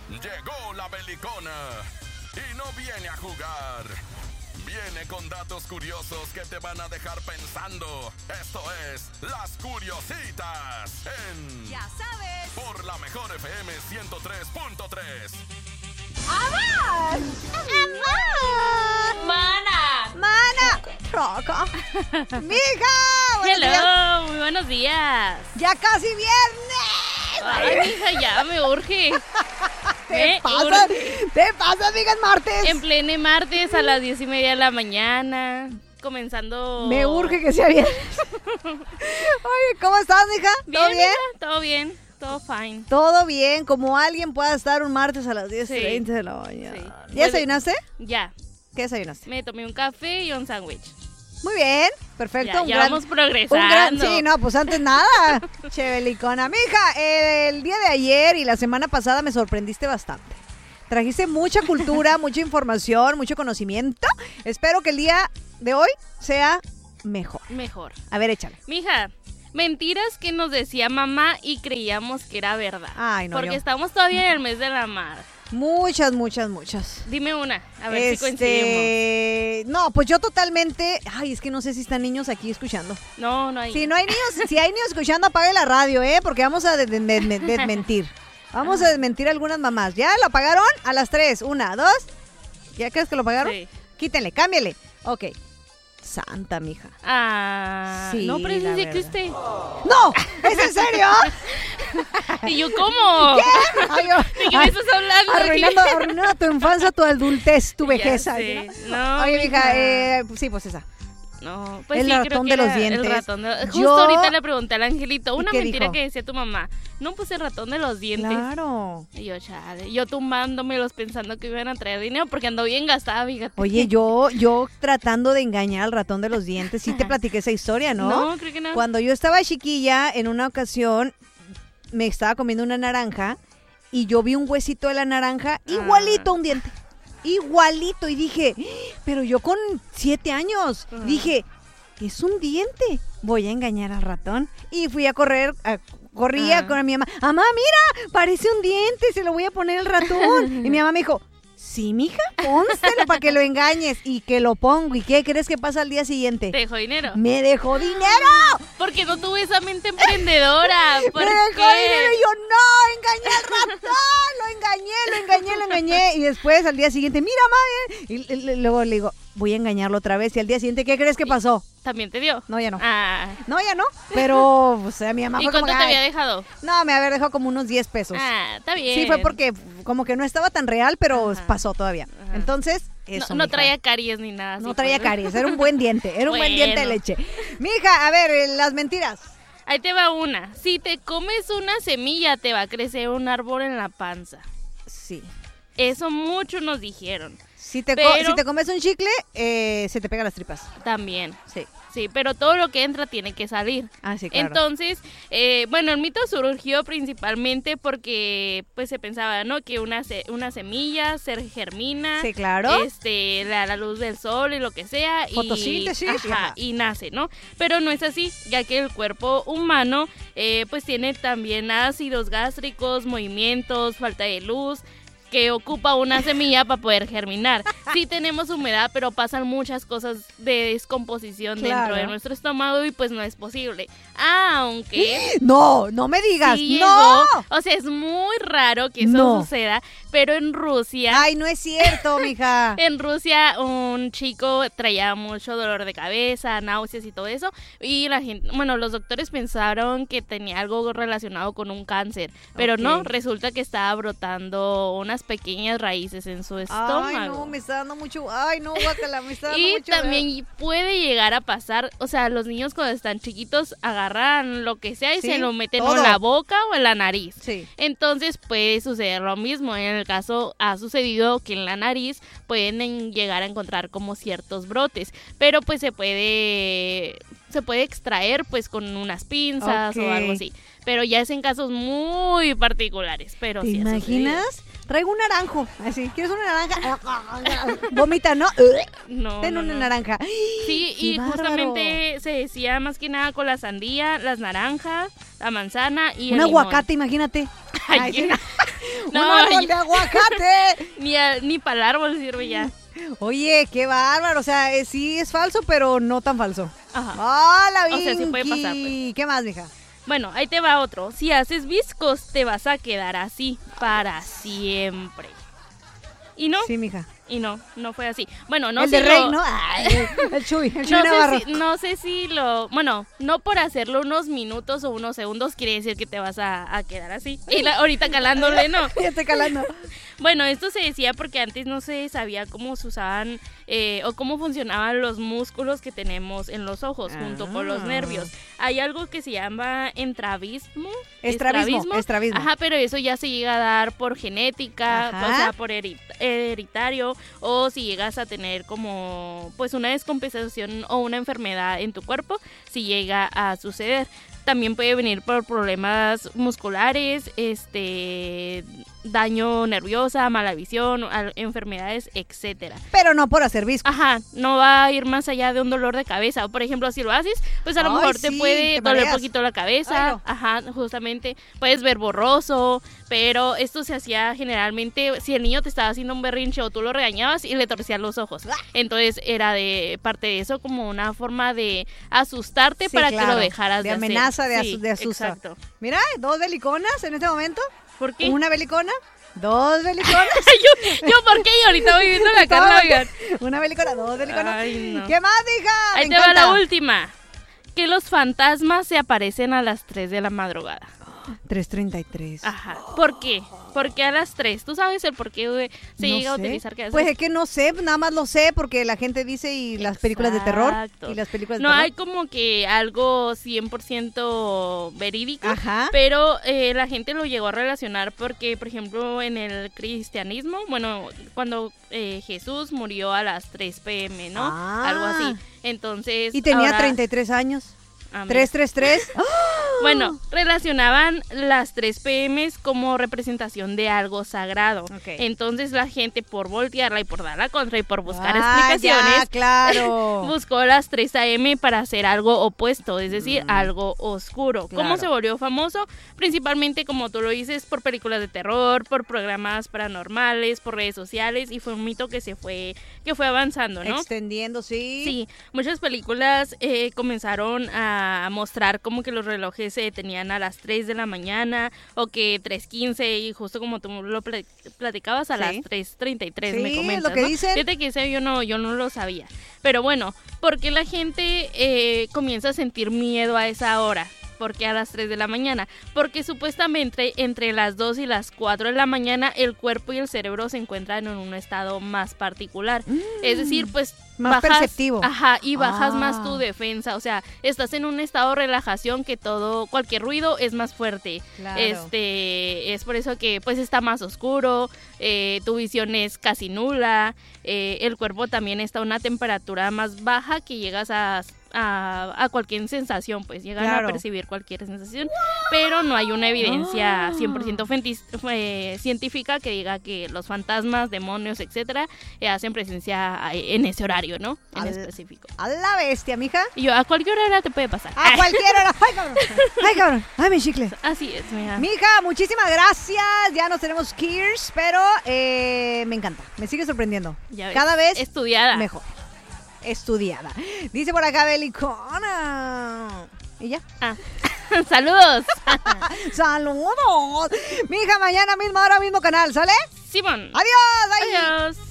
Llegó la belicona y no viene a jugar. Viene con datos curiosos que te van a dejar pensando. Esto es Las Curiositas en... Ya sabes. Por la mejor FM 103.3. ¡Amor! ¡Mana! ¡Mana! ¡Troca! ¡Mija! ¡Hello! Muy buenos días. ¡Ya casi viernes! Ay, mija, ya me urge. ¿Te pasa? ¿Te pasa, amiga, es martes? En pleno martes a las 10:30 de la mañana. Comenzando... Me urge que sea viernes. Oye, ¿cómo estás, mija? ¿Todo bien? Mija, todo bien, todo fine. Todo bien, como alguien pueda estar un martes a las 10:30 de la mañana. Sí. ¿Ya desayunaste? Ya. ¿Qué desayunaste? Me tomé un café y un sándwich. Muy bien, perfecto. Ya vamos progresando. Sí, no, pues antes nada. Chevelicona. Mija, el día de ayer y la semana pasada me sorprendiste bastante. Trajiste mucha cultura, mucha información, mucho conocimiento. Espero que el día de hoy sea mejor. Mejor. A ver, échale. Mija, mentiras que nos decía mamá y creíamos que era verdad. Ay, no, porque yo. estamos todavía en el mes de la madre. Muchas. Dime una, a ver si coincidimos. No, pues yo totalmente. Ay, es que no sé si están niños aquí escuchando. No hay. Si no hay niños, si hay niños escuchando, apague la radio, porque vamos a desmentir. Vamos a desmentir a algunas mamás. ¿Ya lo apagaron? A las 3, 1, 2. ¿Ya crees que lo apagaron? Sí. Quítenle, cámbiale. Ok. Santa, mija. Ah, Sí, no, pero la eso sí verdad. existe. ¡No! ¿Es en serio? ¿Y yo cómo? ¿Qué? Ay, ¿De qué me estás hablando? Arruinando tu infancia, tu adultez, tu vejez. Ya ¿sabes, sé. no? No, Oye, mija, mija. sí, pues esa. No, pues El sí, ratón creo que de los era dientes. El ratón de... Justo Yo- ahorita le pregunté al angelito una qué mentira dijo? que decía tu mamá. No, pues el ratón de los dientes. Claro. Y yo, chale, yo tumbándomelos pensando que iban a traer dinero porque ando bien gastada, fíjate. Oye, yo tratando de engañar al ratón de los dientes, sí te platiqué esa historia, ¿no? No, creo que no. Cuando yo estaba chiquilla, en una ocasión, me estaba comiendo una naranja y yo vi un huesito de la naranja igualito a un diente. Igualito. Y dije, pero yo con 7 años, dije, es un diente. Voy a engañar al ratón. Y fui a correr, corría con mi mamá. Mamá, mira, parece un diente, se lo voy a poner al ratón. Y mi mamá me dijo, sí, mija, pónselo para que lo engañes. Y que lo pongo. ¿Y qué crees que pasa al día siguiente? ¿Te dejó dinero? ¡Me dejó dinero! Porque no tuve esa mente emprendedora. ¿Por ¡Me dejó qué? dinero! Y yo, no, engañé al ratón, lo engañé. Y después, al día siguiente, mira, mami. Y luego le digo, voy a engañarlo otra vez. Y al día siguiente, ¿qué crees que pasó? ¿También te dio? No, ya no. Ah. No, ya no. Pero, o sea, mi mamá ¿Y fue cuánto como, te "Ay". había dejado? No, me había dejado como unos 10 pesos. Ah, está bien. Sí, fue porque como que no estaba tan real, pero Ajá. pasó todavía. Ajá. Entonces, eso, No mija. traía caries ni nada. No así, traía pues. caries, era un buen diente, era un buen diente de Bueno. leche. Mija, a ver, las mentiras. Ahí te va una. Si te comes una semilla, te va a crecer un árbol en la panza. Sí. Eso mucho nos dijeron. Si te comes un chicle, se te pegan las tripas. También. Sí. Sí, pero todo lo que entra tiene que salir. Ah, sí, claro. Entonces, bueno, el mito surgió principalmente porque pues se pensaba, ¿no? Que una semilla se germina. Sí, claro. La luz del sol y lo que sea. Fotosíntesis. Ajá, y nace, ¿no? Pero no es así, ya que el cuerpo humano pues tiene también ácidos gástricos, movimientos, falta de luz, que ocupa una semilla para poder germinar. Sí tenemos humedad, pero pasan muchas cosas de descomposición Claro. dentro de nuestro estómago y pues no es posible. Aunque No, no me digas. sí No. llegó, o sea, es muy raro que eso No. suceda, pero en Rusia... Ay, no es cierto, mija. En Rusia un chico traía mucho dolor de cabeza, náuseas y todo eso, y la gente, bueno, los doctores pensaron que tenía algo relacionado con un cáncer, pero Ok. no, resulta que estaba brotando unas pequeñas raíces en su estómago. Ay, no, me está dando mucho. Ay, no, guácala, me está dando Y mucho. también puede llegar a pasar, o sea, los niños cuando están chiquitos agarran lo que sea y Sí, se lo meten todo. o en la boca o en la nariz. Sí. Entonces puede suceder lo mismo. En el caso ha sucedido que en la nariz pueden llegar a encontrar como ciertos brotes, pero pues se puede extraer pues con unas pinzas Ok. o algo así. Pero ya es en casos muy particulares. Pero ¿Te sí ha imaginas? Traigo un naranjo. Así, ¿quieres una naranja? Vomita, ¿no? No, Ten no, una no. naranja. Sí, ¡Qué y bárbaro! justamente se decía más que nada con la sandía, las naranjas, la manzana y Un el limón. aguacate, imagínate. Ay, Ay, ¿qué? sí. ¡Un árbol de aguacate! Ni para el árbol sirve ya. Oye, qué bárbaro. O sea, sí es falso, pero no tan falso. Ajá. ¡Ah, la O sea, sí puede Vinky! pasar, pues. ¿Qué más, mija? Bueno, ahí te va otro. Si haces viscos, te vas a quedar así para siempre. Y no, Sí, mija. y no fue así. Bueno, no el sé de Rey, ¿no? Ay, el Chuy Navarro. No sé si bueno, no por hacerlo unos minutos o unos segundos quiere decir que te vas a quedar así. Y ahorita calándole, no. Ya estoy calando. Bueno, esto se decía porque antes no se sabía cómo se usaban o cómo funcionaban los músculos que tenemos en los ojos junto con los nervios. Hay algo que se llama estrabismo. Estrabismo. Ajá, pero eso ya se llega a dar por genética, Ajá. o sea, por hereditario, o si llegas a tener como pues una descompensación o una enfermedad en tu cuerpo, si llega a suceder. También puede venir por problemas musculares, daño nerviosa, mala visión, enfermedades, etcétera. Pero no por hacer visco. Ajá, no va a ir más allá de un dolor de cabeza. O por ejemplo, si lo haces, pues a lo mejor te puede te doler un mareas. poquito la cabeza. Ay, no. Ajá, justamente. Puedes ver borroso, pero esto se hacía generalmente si el niño te estaba haciendo un berrinche o tú lo regañabas y le torcías los ojos. Entonces era de parte de eso como una forma de asustarte Sí, para claro. que lo dejaras De de hacer. amenaza, de Sí, asusto. Exacto. Mira, 2 beliconas en este momento. ¿Por qué? Una belicona, 2 beliconas. yo ¿por qué? Y ahorita voy viendo la Carla, oigan. Una belicona, 2 beliconas. Ay, no. ¿Qué más, hija? Ahí Me te va encanta. la última. Que los fantasmas se aparecen a las 3 de la madrugada. 3:33. Ajá. ¿Por qué? ¿Por qué a las 3? ¿Tú sabes el por qué se No llega a sé. utilizar que a las Pues 3? es que no sé, nada más lo sé porque la gente dice y las películas de terror. Exacto. Y las películas de No terror. hay como que algo 100% verídico, Ajá. pero la gente lo llegó a relacionar porque, por ejemplo, en el cristianismo, bueno, cuando Jesús murió a las 3 p.m., ¿no? Ah. Algo así. Entonces, Y tenía ahora- 33 años. Ah, mira. 333. Bueno, relacionaban las 3 p.m. como representación de algo sagrado. Ok. Entonces la gente, por voltearla y por dar la contra y por buscar Ya, explicaciones, claro. buscó las 3 a.m. para hacer algo opuesto, es decir, algo oscuro. Claro. ¿Cómo se volvió famoso? Principalmente, como tú lo dices, por películas de terror, por programas paranormales, por redes sociales, y fue un mito que fue avanzando, ¿no? Extendiendo, sí. Sí, muchas películas comenzaron a mostrar como que los relojes se detenían a las 3 de la mañana o que 3:15 y justo como tú lo platicabas a Sí. las 3:33 Sí, me es comentas, lo que ¿no? dicen. Fíjate que ese yo no lo sabía. Pero bueno, ¿por qué la gente comienza a sentir miedo a esa hora? ¿Por qué a las 3 de la mañana? Porque supuestamente entre las 2 y las 4 de la mañana el cuerpo y el cerebro se encuentran en un estado más particular. Es decir, pues Más perceptivo. Ajá, y bajas Ah. más tu defensa. O sea, estás en un estado de relajación que cualquier ruido es más fuerte. Claro. Es por eso que pues está más oscuro, tu visión es casi nula, el cuerpo también está a una temperatura más baja que llegas a cualquier sensación, pues llegan Claro. a percibir cualquier sensación, pero no hay una evidencia 100% científica que diga que los fantasmas, demonios, etcétera, hacen presencia en ese horario, ¿no? En Al- específico. A la bestia, mija. Y yo, a cualquier hora te puede pasar. A cualquier hora. Ay, cabrón. Ay, cabrón. Ay, mi chicle. Así es, mira. Mija, muchísimas gracias. Ya nos tenemos Kears, pero me encanta. Me sigue sorprendiendo. Ya ves, Cada vez estudiada. mejor. Estudiada. Dice por acá Belicona. Y ya. Ah. Saludos. Saludos. Mija, mañana mismo, ahora mismo canal, ¿sale? Simón. Adiós. Bye. Adiós.